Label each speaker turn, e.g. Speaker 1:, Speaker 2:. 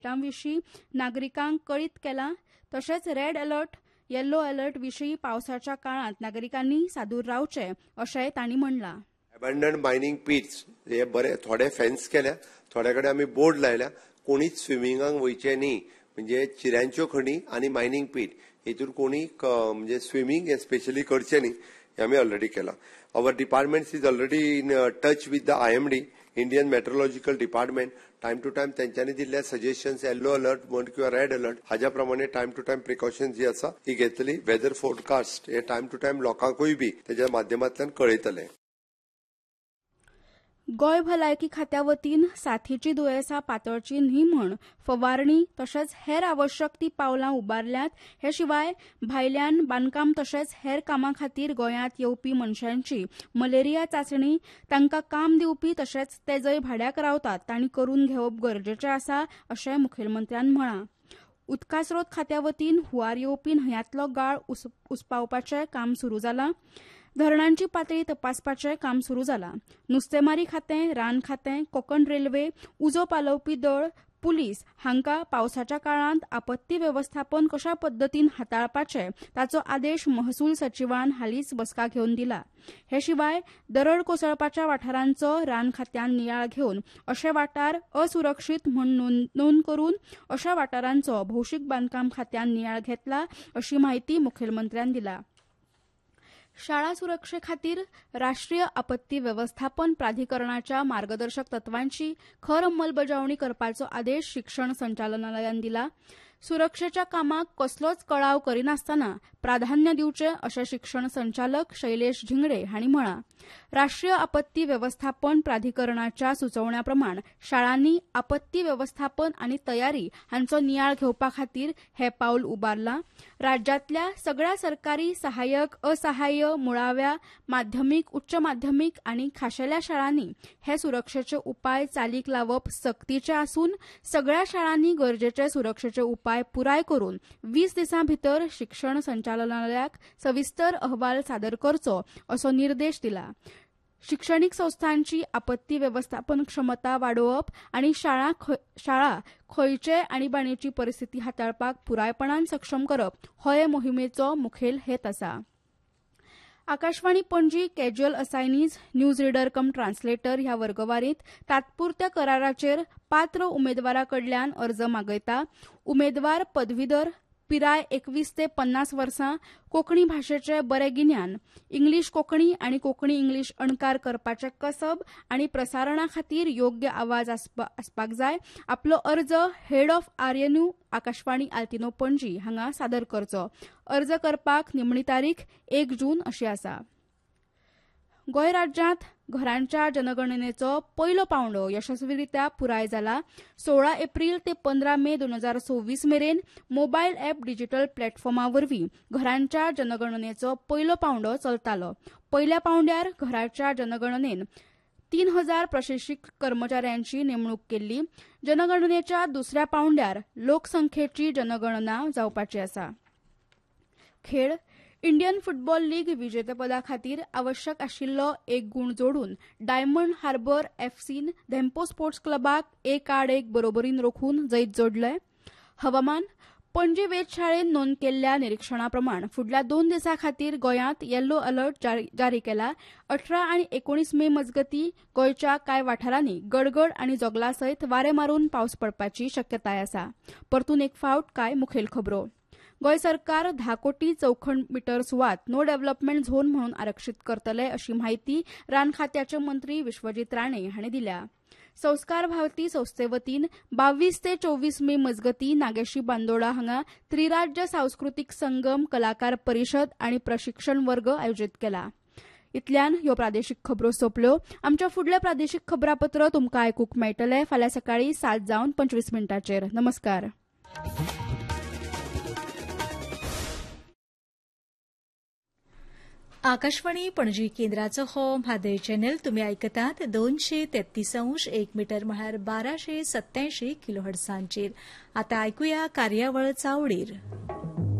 Speaker 1: विशीं नागरिकांक कळीत केलां. तशेंच रेड अलर्ट येल्लो अलर्ट विशीं पावसाच्या काळांत नागरिकांनी सादूर रावचें अशेंय तांणी म्हणलां.
Speaker 2: अबंडन्ड मायनिंग पिट्स हे बरे थोडे फेन्स केल्या, थोडे कडेन आमी बोर्ड लायल्या. कोणीच स्विमिंगाक वयचे न्ही. म्हणजे चिऱ्यांच्यो खणी आनी मायनिंग पीट हेतून कोणी म्हणजे स्विमींग हे स्पेशली करचे न्ही हे आमी ऑलरेडी केला. आवर department is already in touch with the IMD, Indian meteorological department. Time to time तेंच्यांनी दिल्ले सजेशन्स येल्लो अलर्ट म्हण किंवा रेड अलर्ट हाज्या प्रमाणे टायम टू टायम प्रिकॉशन्स जी आसा ती घेतली. वेदर फोरकास्ट हे टायम टू टायम लोकांकूय बी तेज्या माध्यमांतल्यान कळयतले.
Speaker 1: गोंय भलायकी खात्या वतीन साथीची दुयेंसां पातळची न्ही म्हण फवारणी तशेंच हेर आवश्यक ती पावलां उबारल्यात. हे शिवाय भायल्यान बांदकाम तशेंच हेर कामां खातीर गोंयांत येवपी मनशांची मलेरिया चांचणी तांकां काम दिवपी तशेंच ते जंय भाड्याक रावतात तांणी करून घेवप गरजेचें आसा अशें मुखेलमंत्र्यान म्हळां. उदका स्रोत खात्या वतीन हुंवार येवपी न्हंयांतलो गाळ उसपावपाचें काम सुरू जालां. धरणांची पातळी तपासपाचें काम सुरू जालां. नुस्तेमारी खातें, रान खातें, कोंकण रेल्वे, उजो पालोवपी दळ, पुलीस हांकां पावसाच्या काळांत आपत्ती वेवस्थापन कशा पद्दतीन हाताळपाचें ताचो आदेश महसूल सचिवान हालींच बसका घेवन दिला. हे शिवाय दरड कोसळपाच्या वाठारांचो रान खात्यान नियाळ घेवन अशे वाठार असुरक्षीत म्हूण नोंद करून अशा वाठारांचो भौशीक बांदकाम खात्यान नियाळ घेतला अशी माहिती मुखेलमंत्र्यान दिला. शाळा सुरक्षे खातीर राष्ट्रीय आपत्ती वेवस्थापन प्राधिकरणाच्या मार्गदर्शक तत्वांची खर अंमलबजावणी करपाचो आदेश शिक्षण संचालनालयान दिला. सुरक्षेच्या कामाक कसलोच कळाव करिनासतना प्राधान्य दिवचे अशें शिक्षण संचालक शैलेश झिंगडे हांणी म्हळां. राष्ट्रीय आपत्ती वेवस्थापन प्राधिकरणाच्या सुचोवण्याप्रमाण शाळांनी आपत्ती वेवस्थापन आनी तयारी हांचो नियाळ घेवपा खातीर हें पावल उबारलां. राज्यांतल्या सगळ्या सरकारी सहाय्यक असहाय्य मुळाव्या माध्यमीक उच्च माध्यमीक आनी खाशेल्या शाळांनी हे सुरक्षेचे उपाय चालीक लावप सक्तीचे आसून सगळ्या शाळांनी गरजेचे सुरक्षेचे उपाय पुराय करून 20 दिसां भितर शिक्षण संचालनालयाक सविस्तर अहवाल सादर करचो असो निर्देश दिला. शिक्षणीक संस्थांची आपत्ती वेवस्थापन क्षमता वाडोवप आनी शाळा खंयचे आणीबाणीची परिस्थिती हाताळपाक पुरायपणान सक्षम करप हो हे मोहिमेचो मुखेल हेत आसा. Akashvani Panaji casual असायनीज news reader cum translator ह्या वर्गवारींत तात्पुरत्या कराराचेर पात्र उमेदवारा कडल्यान अर्ज मागयता. उमेदवार पदवीधर, पिराय 21 ते 50 वर्सां, कोंकणी भाशेचे बरें गिन्यान, इंग्लीश कोंकणी आनी कोंकणी इंग्लीश अणकार करपाचे कसब आनी प्रसारणा खातीर योग्य आवाज आसपाक जाय. आपलो अर्ज हेड ऑफ RNU आकाशवाणी आल्तिनो पणजी हांगा सादर करचो. अर्ज करपाक निमणी तारीख 1 जून अशी आसा. गोंय राज्यांत घरांच्या जनगणनेचो पयलो पांवडो यशस्वीरित्या पुराय जाला. 16 एप्रील ते 15 मे 2024 मेरेन मोबायल ॲप डिजिटल प्लॅटफॉर्मा वरवीं घरांच्या जनगणनेचो पयलो पांवडो चलतालो. पयल्या पांवड्यार घराच्या जनगणनेन 3000 प्रशिक्षीत कर्मचाऱ्यांची नेमणूक केल्ली. जनगणनेच्या दुसऱ्या पांवड्यार लोकसंख्येची जनगणना जावपाची आसा. खेळ इंडियन फुटबॉल लीग विजेतेपदा खातीर आवश्यक आशिल्लो एक गूण जोडून डायमंड हार्बर FCन धेंपो स्पोर्ट्स क्लबाक 1-1 बरोबरीन रोखून जैत जोडले. हवामान पणजी वेधशाळेन नोंद केल्ल्या निरीक्षणा प्रमाण फुडल्या 2 दिसां खातीर गोंयांत येल्लो अलर्ट जारी केला. 18 आनी 19 मे मजगतीं गोंयच्या कांय वाठारांनी गडगड आनी जोगला सयत वारे मारून पावस पडपाची शक्यताय आसा. परतून एक फावट कांय मुखेल खबरो. गोंय सरकार 10 कोटी चौखण मिटर सुवात नो डेव्हलपमेंट झोन म्हणून आरक्षीत करतले अशी माहिती रान खात्याचे मंत्री विश्वजीत राणे हांणी दिल्या. संस्कार भारती संस्थे वतीन 22 ते 24 मे मजगतीं नागेशी बांदोडा हांगा त्रिराज्य सांस्कृतीक संगम कलाकार परिशद आनी प्रशिक्षण वर्ग आयोजीत केला. इतल्यान ह्यो प्रादेशीक खबरो सोंपल्यो. आमच्या फुडले प्रादेशीक खबरापत्र तुमकां आयकूंक मेळटले फाल्यां सकाळीं 7:25 नमस्कार.
Speaker 3: आकाशवाणी पणजी केंद्राचो हो म्हादय चॅनल तुमी आयकतात 233.1 मीटर म्हळ्यार 1287 किलोहर्ट्झांचेर. आतां आयकुया कार्यावळ चावडीर.